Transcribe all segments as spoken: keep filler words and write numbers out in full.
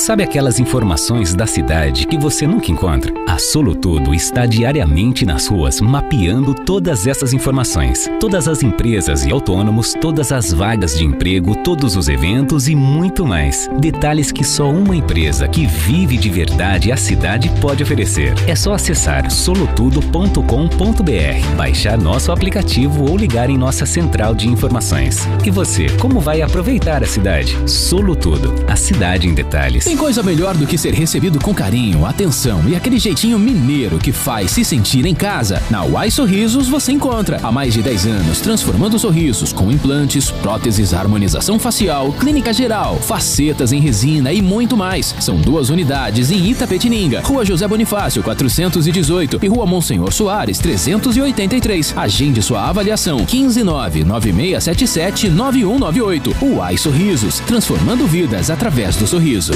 Sabe aquelas informações da cidade que você nunca encontra? A Solutudo está diariamente nas ruas mapeando todas essas informações. Todas as empresas e autônomos, todas as vagas de emprego, todos os eventos e muito mais. Detalhes que só uma empresa que vive de verdade a cidade pode oferecer. É só acessar solutudo ponto com ponto br, baixar nosso aplicativo ou ligar em nossa central de informações. E você, como vai aproveitar a cidade? Solutudo, a cidade em detalhes. Tem coisa melhor do que ser recebido com carinho, atenção e aquele jeitinho mineiro que faz se sentir em casa. Na Uai Sorrisos você encontra há mais de dez anos transformando sorrisos com implantes, próteses, harmonização facial, clínica geral, facetas em resina e muito mais. São duas unidades em Itapetininga, Rua José Bonifácio quatrocentos e dezoito e Rua Monsenhor Soares trezentos e oitenta e três. Agende sua avaliação quinze nove nove seis sete sete nove um nove oito. Uai Sorrisos, transformando vidas através do sorriso.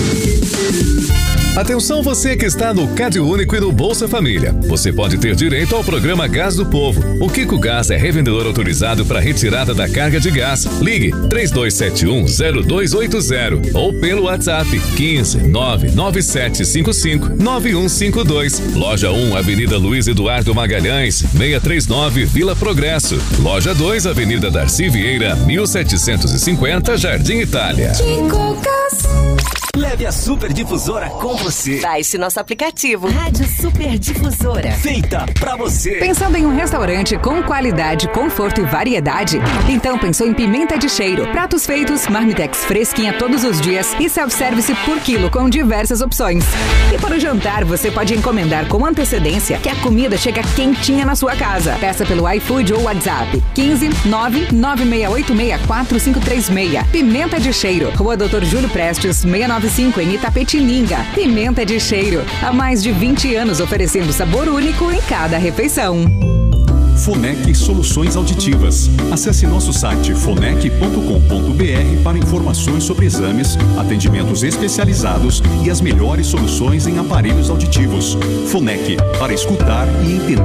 Atenção você que está no Cade Único e no Bolsa Família. Você pode ter direito ao programa Gás do Povo. O Kiko Gás é revendedor autorizado para retirada da carga de gás. Ligue três dois sete um zero dois oito zero ou pelo WhatsApp quinze nove nove sete cinco cinco nove um cinco dois. Loja um, Avenida Luiz Eduardo Magalhães, seiscentos e trinta e nove, Vila Progresso. Loja dois, Avenida Darcy Vieira, mil setecentos e cinquenta, Jardim Itália. Kiko Gás. Leve a Super Difusora com você. Baixe nosso aplicativo. Rádio Super Difusora. Feita pra você. Pensando em um restaurante com qualidade, conforto e variedade? Então pensou em Pimenta de Cheiro. Pratos feitos, marmitex fresquinha todos os dias e self-service por quilo com diversas opções. E para o jantar, você pode encomendar com antecedência que a comida chega quentinha na sua casa. Peça pelo iFood ou WhatsApp quinze nove nove seis oito seis quatro cinco três seis. Pimenta de Cheiro. Rua Doutor Júlio Prestes, seiscentos e noventa e cinco em Itapetininga. Pimenta de Cheiro. Há mais de vinte anos oferecendo sabor único em cada refeição. Fonec Soluções Auditivas. Acesse nosso site fonec ponto com ponto br para informações sobre exames, atendimentos especializados e as melhores soluções em aparelhos auditivos. Fonec, para escutar e entender.